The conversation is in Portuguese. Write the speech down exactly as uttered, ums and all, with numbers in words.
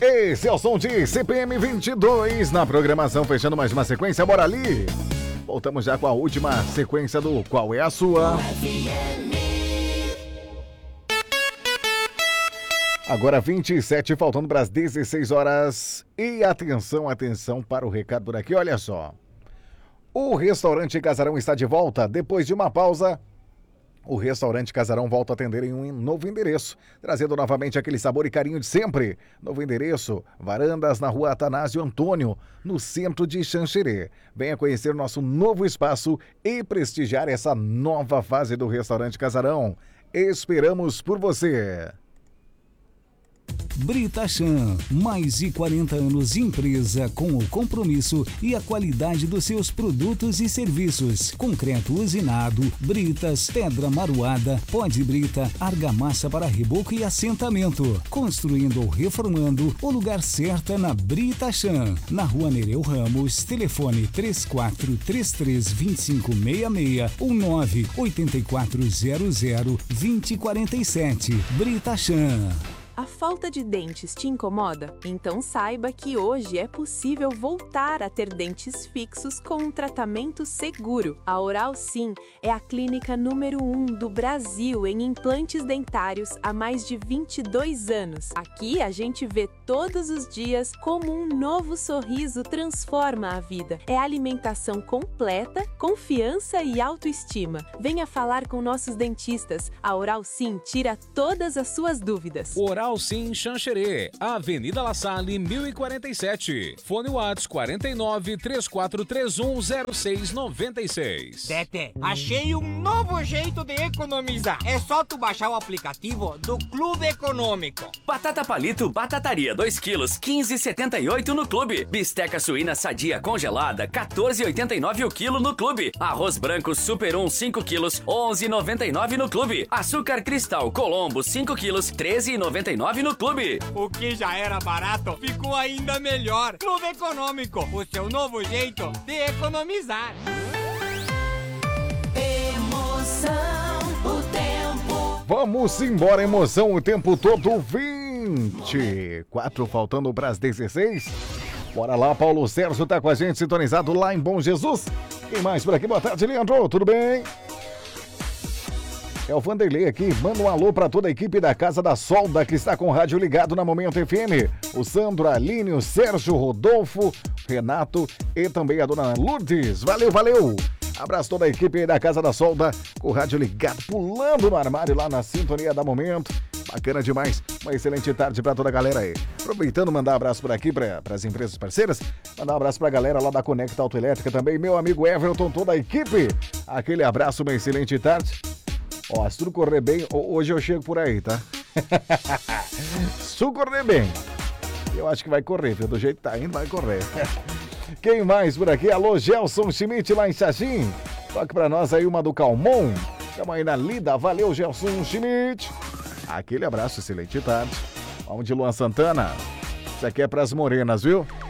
Esse é o som de C P M vinte e dois na programação, fechando mais uma sequência, bora ali. Voltamos já com a última sequência do Qual é a Sua? Agora vinte e sete, faltando para as dezesseis horas. E atenção, atenção para o recado por aqui, olha só. O restaurante Casarão está de volta depois de uma pausa. O restaurante Casarão volta a atender em um novo endereço, trazendo novamente aquele sabor e carinho de sempre. Novo endereço, Varandas, na rua Atanásio Antônio, no centro de Xanxerê. Venha conhecer nosso novo espaço e prestigiar essa nova fase do restaurante Casarão. Esperamos por você. Britachan, mais de quarenta anos de empresa com o compromisso e a qualidade dos seus produtos e serviços. Concreto usinado, britas, pedra maruada, pó de brita, argamassa para reboco e assentamento. Construindo ou reformando, o lugar certo é na Britachan. Na rua Nereu Ramos, telefone três quatro três três, dois cinco seis seis ou nove oito quatro zero zero, dois zero quatro sete. Britachan. A falta de dentes te incomoda? Então saiba que hoje é possível voltar a ter dentes fixos com um tratamento seguro. A Oral Sim é a clínica número um do Brasil em implantes dentários há mais de vinte e dois anos. Aqui a gente vê todos os dias como um novo sorriso transforma a vida. É alimentação completa, confiança e autoestima. Venha falar com nossos dentistas. A Oral Sim tira todas as suas dúvidas. Oral Sim Xanxerê, Avenida La Salle, mil e quarenta e sete. Fone WhatsApp quarenta e nove, três quatro três um, zero seis nove seis. Tete, achei um novo jeito de economizar. É só tu baixar o aplicativo do Clube Econômico. Batata palito, batataria dois quilos, quinze e setenta e oito no Clube. Bisteca suína sadia congelada, quatorze e oitenta e nove o quilo no Clube. Arroz branco Super um, cinco quilos, onze e noventa e nove no Clube. Açúcar cristal Colombo, cinco quilos, treze e noventa e nove no Clube. O que já era barato ficou ainda melhor. Clube Econômico, o seu novo jeito de economizar. Emoção, o tempo. Vamos embora, emoção, o tempo todo. vinte e quatro, faltando para as dezesseis. Bora lá, Paulo Sérgio tá com a gente sintonizado lá em Bom Jesus. Quem mais por aqui? Boa tarde, Leandro, tudo bem? É o Vanderlei aqui, manda um alô para toda a equipe da Casa da Solda que está com o rádio ligado na Momento F M. O Sandro, Aline, o Sérgio, Rodolfo, Renato e também a dona Lourdes. Valeu, valeu! Abraço toda a equipe da Casa da Solda com o rádio ligado, pulando no armário lá na sintonia da Momento. Bacana demais, uma excelente tarde para toda a galera aí. Aproveitando, mandar um abraço por aqui para as empresas parceiras, mandar um abraço para a galera lá da Conecta Autoelétrica também, meu amigo Everton, toda a equipe. Aquele abraço, uma excelente tarde. Ó, se tudo correr bem, hoje eu chego por aí, tá? Se tudo correr bem, eu acho que vai correr, viu? Do jeito que tá indo, vai correr. Quem mais por aqui? Alô, Gelson Schmidt lá em Xaxim. Toque pra nós aí uma do Calmon. Tamo aí na lida. Valeu, Gelson Schmidt. Aquele abraço, excelente tarde. Vamos de Luan Santana. Isso aqui é pras morenas, viu?